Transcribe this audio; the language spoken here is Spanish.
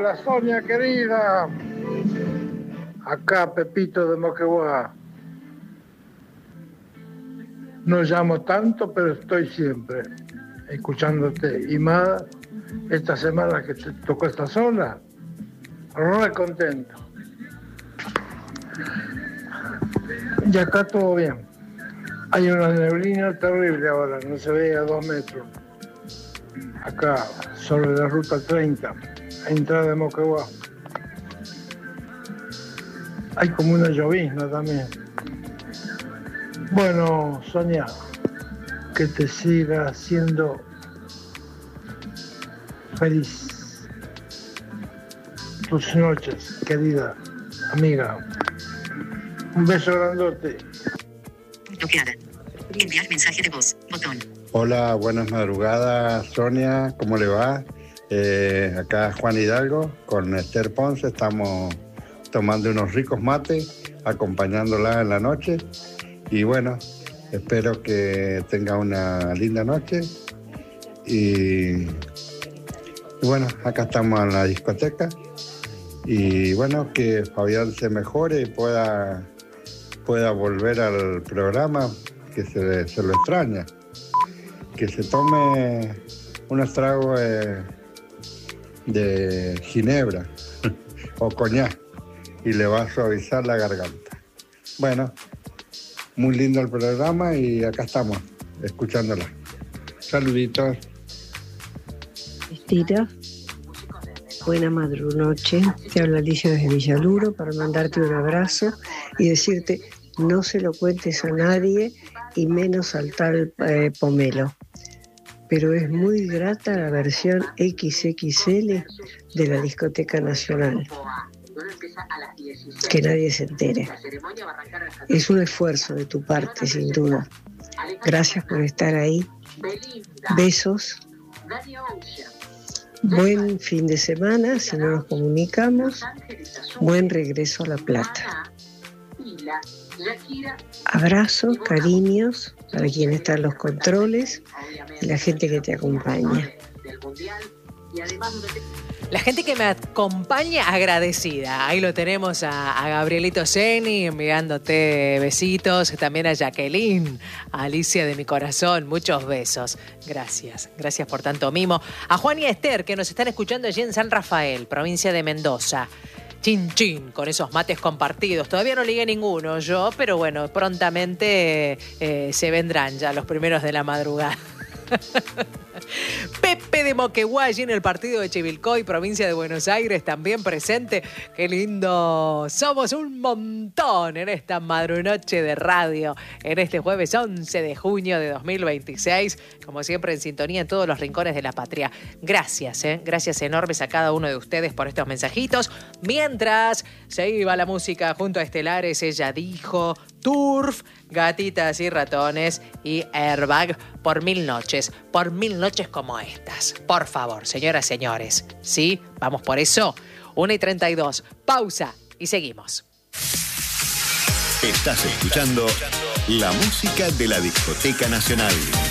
Hola Sonia querida, acá Pepito de Moquegua. No llamo tanto, pero estoy siempre escuchándote. Y más esta semana que te tocó esta zona, re contento. Y acá todo bien. Hay una neblina terrible ahora, no se ve a 2 metros. Acá, sobre la ruta 30, entrada de Moquegua. Hay como una llovizna también. Bueno, Sonia, que te siga siendo feliz tus noches, querida amiga. Un beso grandote. Bloqueada. Enviar mensaje de voz. Botón. Hola, buenas madrugadas, Sonia. ¿Cómo le va? Acá Juan Hidalgo con Esther Ponce. Estamos tomando unos ricos mates, acompañándola en la noche. Y bueno, espero que tenga una linda noche. Y bueno, acá estamos en la discoteca. Y bueno, que Fabián se mejore y pueda volver al programa, que se lo extraña. Que se tome unos tragos de ginebra o coñac y le va a suavizar la garganta. Bueno, muy lindo el programa y acá estamos, escuchándola. Saluditos. Estira, buena noche. Te habla Alicia desde Villaluro para mandarte un abrazo y decirte no se lo cuentes a nadie y menos al tal Pomelo. Pero es muy grata la versión XXL de la Discoteca Nacional. Que nadie se entere. Es un esfuerzo de tu parte, sin duda. Gracias por estar ahí. Besos. Buen fin de semana, si no nos comunicamos. Buen regreso a La Plata. Abrazos, cariños para quien está en los controles y la gente que te acompaña. La gente que me acompaña, agradecida. Ahí lo tenemos a Gabrielito Zeni enviándote besitos. También a Jacqueline, a Alicia de mi corazón. Muchos besos. Gracias. Gracias por tanto mimo. A Juan y a Esther, que nos están escuchando allí en San Rafael, provincia de Mendoza. Chin chin, con esos mates compartidos. Todavía no ligué ninguno yo, pero bueno, prontamente se vendrán ya los primeros de la madrugada. Pepe de Moquegua, allí en el partido de Chivilcoy, provincia de Buenos Aires, también presente. Qué lindo. Somos un montón en esta madrunoche de radio, en este jueves 11 de junio de 2026. Como siempre, en sintonía en todos los rincones de la patria. Gracias, gracias enormes a cada uno de ustedes por estos mensajitos. Mientras se iba la música junto a Estelares, ella dijo Turf, Gatitas y Ratones y Airbag por 1000 noches como estas. Por favor, señoras, señores, ¿sí? Vamos por eso. 1:32, pausa y seguimos. Estás escuchando la música de la Discoteca Nacional.